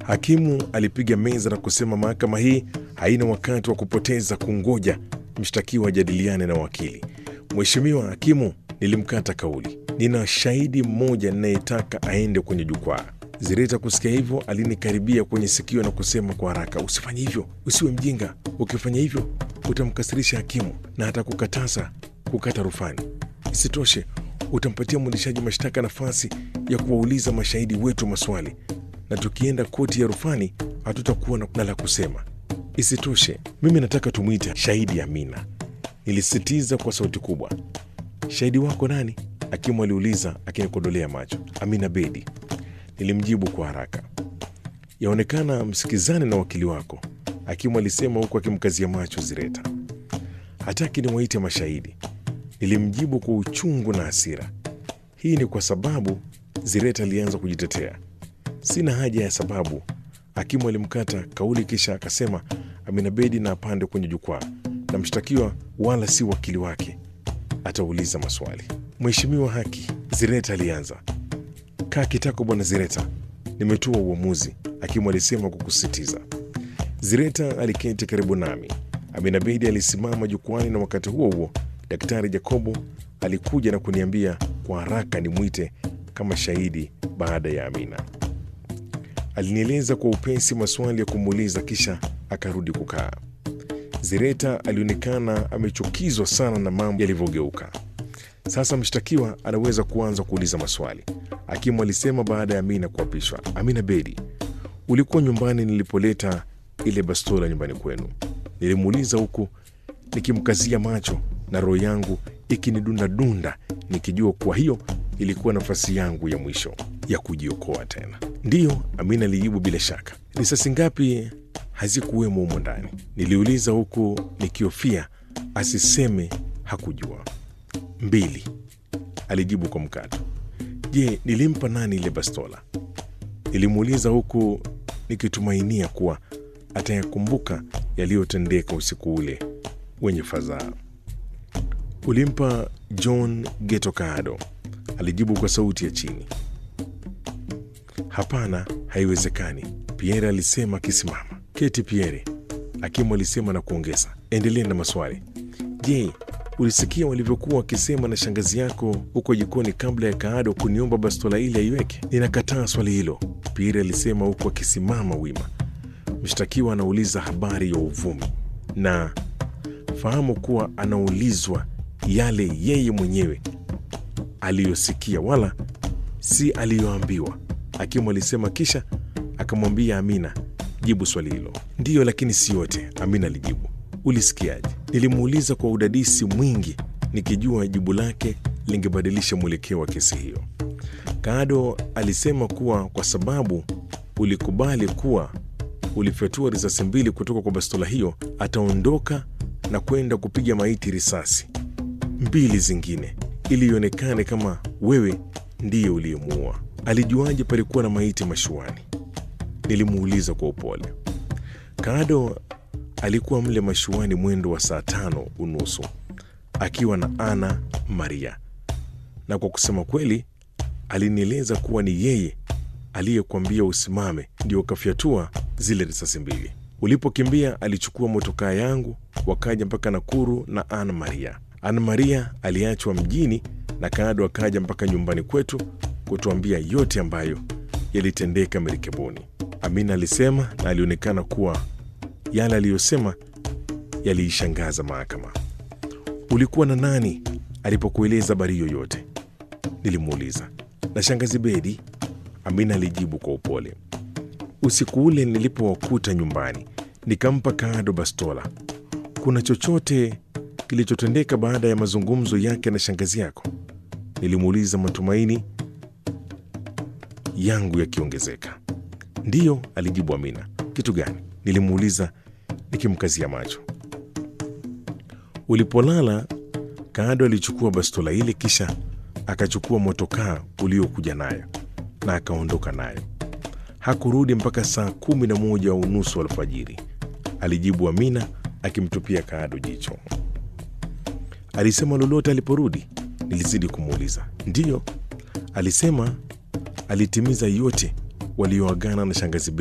Hakimu alipiga meza na kusema mahakama hii haina wakati wa kupoteza kungoja mshtakiwa ajadiliane na wakili. Mheshimiwa hakimu, nilimkata kauli. Nina shahidi mmoja ninayetaka aende kwenye jukwaa. Zireta kusikia hivyo alinikaribia kwenye sikio na kusema kwa haraka, usifanye hivyo, usiwe mjinga. Ukifanya hivyo utamkasirisha hakimu na atakukataza kukata rufani. Isitoshe, utampatia mwendeshaji mashtaka nafasi ya kuwauliza mashahidi wetu maswali, na tukienda koti ya rufani hatutakuwa na la kusema. Isitoshe, mimi nataka tumwite shahidi Amina, nilisisitiza kwa sauti kubwa. Shahidi wako nani? Hakimu aliuliza akinikodolea macho. Amina Bedi, nilimjibu kwa haraka. Yaonekana msikizane na wakili wako, hakimu alisema huku akimkazia macho Zireta. Hataki niwaite mashahidi, nilimjibu kwa uchungu na hasira. Hii ni kwa sababu, Zireta alianza kujitetea. Sina haja ya sababu, hakimu alimkata kauli kisha akasema Amina Bedi na apande kwenye jukwaa, na mshtakiwa wala si wakili wake atauliza maswali. Mheshimiwa haki, Zireta alianza. Kaa kitako bwana Zireta, nimetoa uamuzi, hakimu alisema kwa kusisitiza. Zireta aliketi karibu nami. Amina Bedi alisimama jukwani, na wakati huo huo Daktari Jacobo alikuja na kuniambia kwa haraka nimwite kama shahidi baada ya Amina. Alinieleza kwa upesi maswali ya kumuuliza kisha akarudi kukaa. Zireta alionekana amechukizwa sana na mambo yalivyogeuka. Sasa mshtakiwa anaweza kuanza kuuliza maswali, hakimu alisema baada ya Amina kuapishwa. Amina Bedi, ulikuwa nyumbani nilipoleta ile bastola nyumbani kwenu? Nilimuuliza huku nikimkazia macho na roho yangu ikinidunda nikijua kwa hiyo ilikuwa nafasi yangu ya mwisho ya kujiokoa tena. Ndiyo, Amina alijibu bila shaka. Risasi ngapi hazikuwemo humo ndani? Niliuliza huku nikihofia asiseme hakujua. 2, alijibu kwa mkato. Je, nilimpa nani ile bastola? Nilimuuliza huku nikitumainia kuwa atayakumbuka yaliyotendeka usiku ule wenye fadhaa. Ulimpa John Geto Kaado, alijibu kwa sauti ya chini. Hapana, haiwezekani, Pierre alisema akisimama. Keti Pierre, hakimu alisema na kuongeza, endelee na maswali. Je, ulisikia walivyokuwa wakisema na shangazi yako huko jikoni kabla ya Kaado kuniomba bastola ile aiweke? Ninakataa swali hilo, Pierre alisema huku akisimama wima. Mshtakiwa anauliza habari ya uvumi, na fahamu kuwa anaulizwa yale yeye mwenyewe aliyosikia wala si aliyoambiwa, hakimu alisema kisha akamwambia Amina, jibu swali hilo. Ndiyo, lakini si yote, Amina alijibu. Ulisikiaje? Nilimuuliza kwa udadisi mwingi nikijua jibu lake lingebadilisha mwelekeo wa kesi hiyo. Kaado alisema kuwa kwa sababu ulikubali kuwa ulifyatua risasi 2 kutoka kwa bastola hiyo, ataondoka na kwenda kupiga maiti risasi 2 zingine ili ionekane kama wewe ndiye uliyemuua. Alijuaje palikuwa na maiti mashuani? Nilimuuliza kwa upole. Kaado alikuwa mle mashuani mwendo wa saa 5:30 akiwa na Ana Maria, na kwa kusema kweli alinieleza kuwa ni yeye aliyekwambia usimame ndio kafyatua zile risasi 2. Ulipokimbia alichukua motokaa yangu, wakaja mpaka Nakuru na Ana Maria. Ana Maria aliachwa mjini na Kaado akaja mpaka nyumbani kwetu kutuambia yote ambayo yalitendeka merikebuni, Amina alisema, na alionekana kuwa yale aliyosema yaliishangaza mahakama. Ulikuwa na nani alipokueleza habari yoyote? Nilimuuliza. Na shangazi Bedi, Amina alijibu kwa upole. Usiku ule nilipowakuta nyumbani, nikampa Kaado bastola. Kuna chochote kilichotendeka baada ya mazungumzo yake na shangazi yako? Nilimuuliza, matumaini yangu yakiongezeka. Ndiyo, alijibu Amina. Kitu gani? Nilimuuliza nikimkazia macho. Ulipolala, Kaado alichukua bastola ile kisha akachukua motokaa uliokuja nayo na akaondoka nayo. Hakurudi mpaka saa 11:30 alfajiri, alijibu Amina akimtupia Kaado jicho. Alisema lolote aliporudi? Nilizidi kumuuliza. Ndiyo, alisema alitimiza yote walioagana na shangazi